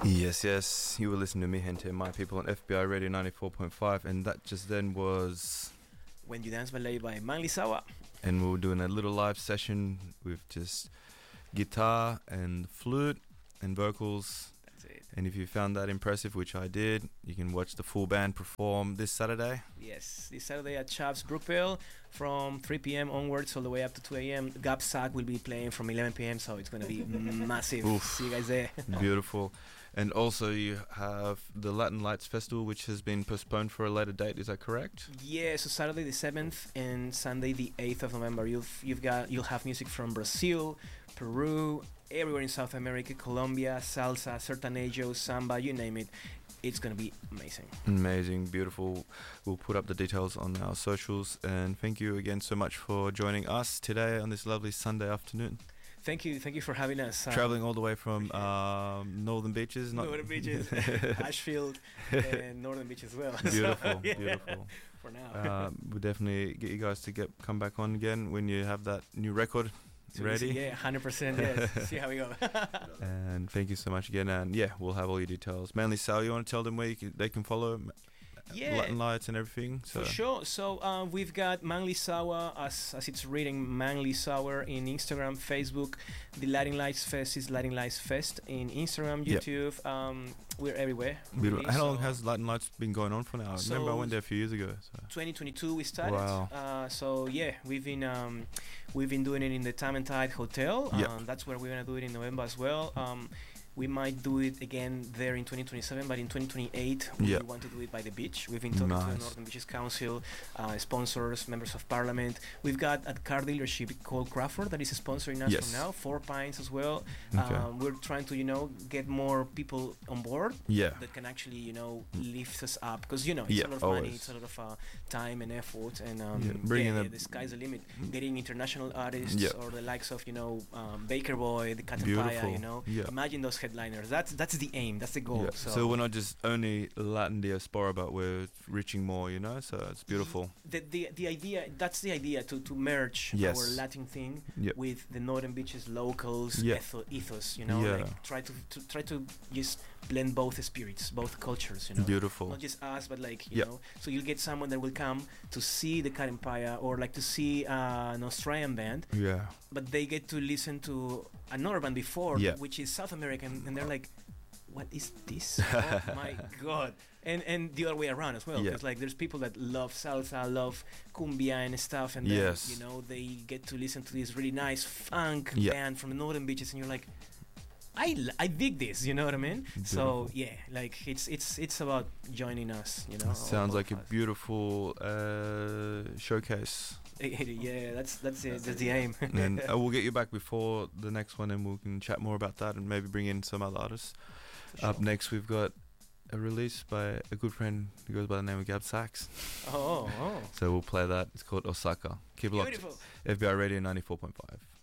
Yes, yes. You were listening to me, Gente, My People on FBI Radio 94.5, and that just then was When You Dance Ballet by Manly Sawa. And we were doing a little live session with just guitar and flute and vocals. That's it. And if you found that impressive, which I did, you can watch the full band perform this Saturday. Yes, this Saturday at Chaps Brookville from 3 p.m. onwards all the way up to 2 a.m. Gab Sack will be playing from 11 p.m. so it's going to be massive. Oof. See you guys there. Beautiful. And also you have the Latin Lights Festival, which has been postponed for a later date. Is that correct? Yeah, so Saturday the 7th and Sunday the 8th of November you'll have music from Brazil, Peru, everywhere in South America, Colombia, salsa, sertanejo, samba, you name it. It's going to be amazing. Amazing, beautiful. We'll put up the details on our socials. And thank you again so much for joining us today on this lovely Sunday afternoon. Thank you for having us. Traveling all the way from Northern Beaches. Northern Beaches, Ashfield, and Northern Beach as well. Beautiful, So, yeah. Beautiful. For now. We'll definitely get you guys to come back on again when you have that new record ready. Yeah, 100%. Yes. See how we go. And thank you so much again. And yeah, we'll have all your details. Mainly, Sal, you want to tell them where they can follow Latin Lights and everything? For sure. So we've got Manly Sawa, as it's reading, Manly Sawa in Instagram, Facebook. The Latin Lights Fest is Latin Lights Fest in Instagram, YouTube. We're everywhere. Really. How long has Latin Lights been going on for now? I remember I went there a few years ago. So. 2022 we started. Wow. So yeah, we've been doing it in the Time and Tide Hotel. That's where we're gonna do it in November as well. We might do it again there in 2027, but in 2028 we want to do it by the beach. We've been talking to the Northern Beaches Council, sponsors, members of parliament. We've got a car dealership called Crawford that is sponsoring us from now, 4 Pines as well. Okay. We're trying to, get more people on board that can actually, lift us up. Because, it's a lot of money, it's a lot of time and effort. And the sky's the limit. Getting international artists or the likes of, Baker Boy, the Cat and Paya, imagine those headliners. That's the aim. That's the goal. So we're not just only Latin diaspora, but we're reaching more. So it's beautiful. The idea. That's the idea to merge our Latin thing with the Northern Beaches locals ethos. Like try to just blend both spirits, both cultures. Beautiful. Not just us, but so you'll get someone that will come to see the Cat Empire or like to see an Australian band. Yeah. But they get to listen to another band before, which is South American, and they're like, what is this? Oh my god. And the other way around as well, because there's people that love salsa, love cumbia and stuff, and then they get to listen to this really nice funk band from the Northern Beaches, and you're like, I dig this, you know what I mean? Beautiful. So it's about joining us, Sounds like a beautiful showcase. Yeah, that's it. That's the aim. And we'll get you back before the next one, and we can chat more about that, and maybe bring in some other artists. Sure. Up next, we've got a release by a good friend who goes by the name of Gab Sax. Oh. So we'll play that. It's called Osaka. Keep it locked. FBI Radio 94.5.